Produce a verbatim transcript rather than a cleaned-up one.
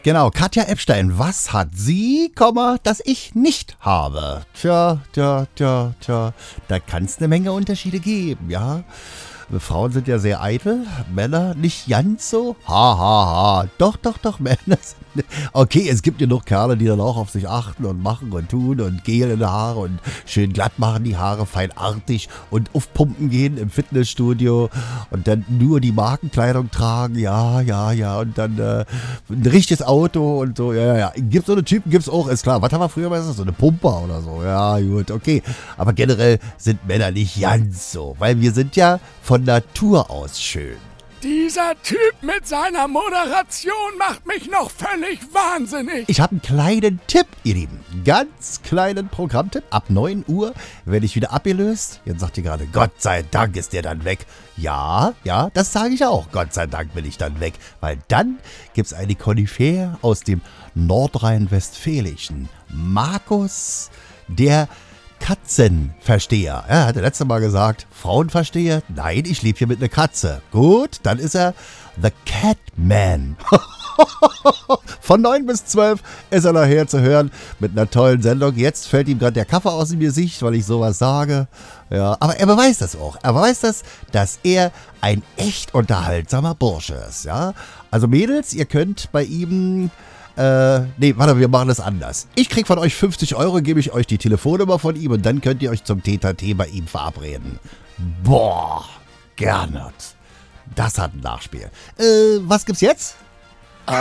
Genau, Katja Epstein, was hat sie, Komma, das ich nicht habe? Tja, tja, tja, tja, da kann es eine Menge Unterschiede geben, ja. Frauen sind ja sehr eitel, Männer nicht ganz so. Ha, ha, ha. Doch, doch, doch, Männer sind... Okay, es gibt genug Kerle, die dann auch auf sich achten und machen und tun und Gel in die Haare und schön glatt machen die Haare, feinartig und aufpumpen gehen im Fitnessstudio und dann nur die Markenkleidung tragen, ja, ja, ja, und dann äh, ein richtiges Auto und so, ja, ja, ja. Gibt so eine Typen, gibt's auch, ist klar. Was haben wir früher meistens? So eine Pumper oder so, ja, gut, okay. Aber generell sind Männer nicht ganz so, weil wir sind ja von Natur aus schön. Dieser Typ mit seiner Moderation macht mich noch völlig wahnsinnig. Ich habe einen kleinen Tipp, ihr Lieben. Ganz kleinen Programmtipp. Ab neun Uhr werde ich wieder abgelöst. Jetzt sagt ihr gerade, Gott sei Dank ist der dann weg. Ja, ja, das sage ich auch. Gott sei Dank bin ich dann weg. Weil dann gibt es eine Koryphäe aus dem Nordrhein-Westfälischen. Markus, der Katzenversteher. Er hatte letztes Mal gesagt, Frauenversteher? Nein, ich lebe hier mit einer Katze. Gut, dann ist er The Catman. Von neun bis zwölf ist er nachher zu hören mit einer tollen Sendung. Jetzt fällt ihm gerade der Kaffee aus dem Gesicht, weil ich sowas sage. Ja, aber er beweist das auch. Er beweist das, dass er ein echt unterhaltsamer Bursche ist. Ja? Also Mädels, ihr könnt bei ihm... Äh, nee, warte, wir machen das anders. Ich krieg von euch fünfzig Euro, gebe ich euch die Telefonnummer von ihm und dann könnt ihr euch zum Tete-a-Tete bei ihm verabreden. Boah, Gernot. Das hat ein Nachspiel. Äh, was gibt's jetzt?